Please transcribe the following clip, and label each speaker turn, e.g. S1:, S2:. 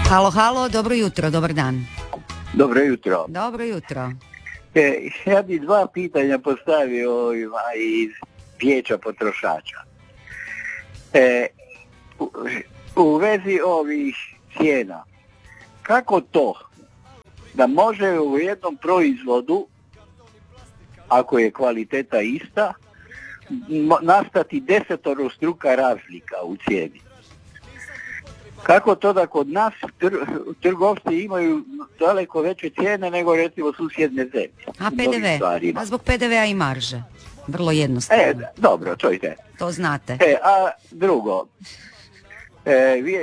S1: Halo, halo, dobro jutro, dobar dan.
S2: Dobro jutro.
S1: Dobro jutro.
S2: Ja bi 2 pitanja postavio iz vijeća potrošača. U vezi ovih cijena, kako to da može u jednom proizvodu, ako je kvaliteta ista, nastati 10-struka razlika u cijeni? Kako to da kod nas trgovci imaju daleko veće cijene nego recimo susjedne zemlje?
S1: A PDV? A zbog PDV-a i marže. Vrlo jednostavno.
S2: Dobro, čujte.
S1: To znate.
S2: A drugo,